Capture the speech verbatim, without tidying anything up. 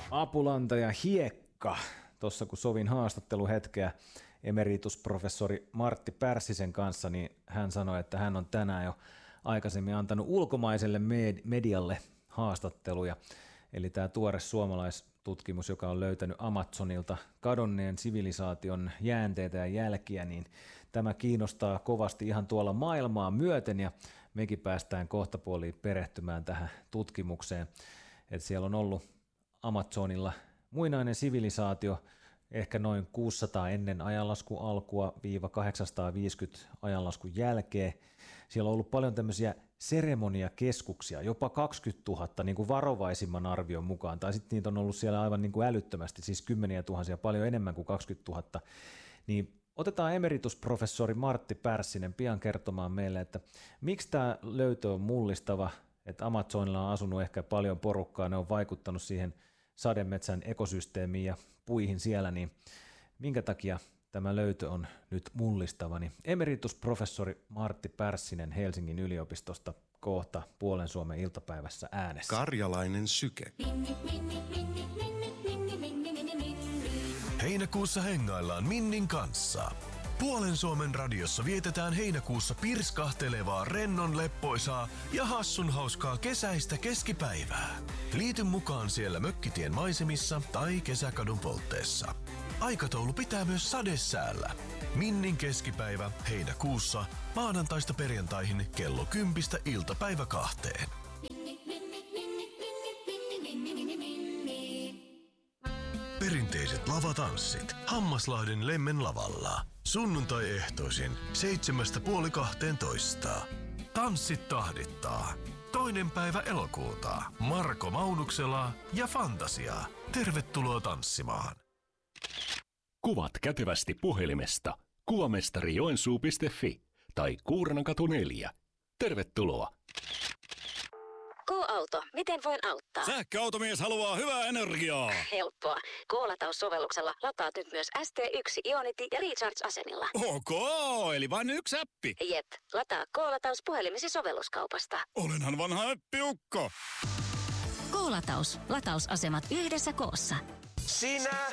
Apulanta ja hiekka. Tuossa kun sovin haastatteluhetkeä emeritusprofessori Martti Pärssisen kanssa, niin hän sanoi, että hän on tänään jo aikaisemmin antanut ulkomaiselle medialle haastatteluja. Eli tämä tuore suomalaistutkimus, joka on löytänyt Amazonilta kadonneen sivilisaation jäänteitä ja jälkiä, niin tämä kiinnostaa kovasti ihan tuolla maailmaa myöten, ja mekin päästään kohtapuoliin perehtymään tähän tutkimukseen. Että siellä on ollut Amazonilla muinainen sivilisaatio, ehkä noin kuusisataa ennen ajanlaskun alkua viiva kahdeksansataaviisikymmentä ajanlaskun jälkeen. Siellä on ollut paljon tämmöisiä seremoniakeskuksia, jopa kaksikymmentätuhatta niin kuin varovaisimman arvion mukaan, tai sitten niitä on ollut siellä aivan niin kuin älyttömästi, siis kymmeniä tuhansia, paljon enemmän kuin kaksikymmentätuhatta. Niin otetaan emeritusprofessori Martti Pärssinen pian kertomaan meille, että miksi tämä löytö on mullistava, että Amazonilla on asunut ehkä paljon porukkaa, ne on vaikuttanut siihen sademetsän ekosysteemiin ja puihin siellä, niin minkä takia tämä löytö on nyt mullistava, niin emeritusprofessori Martti Pärssinen Helsingin yliopistosta kohta Puolen Suomen iltapäivässä äänessä. Karjalainen syke. Heinäkuussa hengaillaan Minnin kanssa. Puolen Suomen radiossa vietetään heinäkuussa pirskahtelevaa, rennon leppoisaa ja hassun hauskaa kesäistä keskipäivää. Liity mukaan siellä Mökkitien maisemissa tai Kesäkadun poltteessa. Aikataulu pitää myös sadesäällä. Minnin keskipäivä heinäkuussa maanantaista perjantaihin kello kympistä iltapäivä kahteen. Perinteiset lavatanssit Hammaslahden Lemmen lavalla. Sunnuntai-ehtoisin seitsemästä puoli kahteentoista. Tanssit tahdittaa. Toinen päivä elokuuta. Marko Maunuksela ja Fantasia. Tervetuloa tanssimaan. Kuvat kätevästi puhelimesta kuvamestari joensuu piste fi tai Kuurnankatu neljä. Tervetuloa. K-auto, miten voin auttaa? Sähköautomies haluaa hyvää energiaa. Helppoa. K-lataussovelluksella lataat nyt myös S T yksi Ionity ja Recharge-asemilla. Ok, eli vain yksi appi. Jep, lataa K-lataus puhelimesi sovelluskaupasta. Olenhan vanha appiukko. K-lataus. Latausasemat yhdessä koossa. Sinä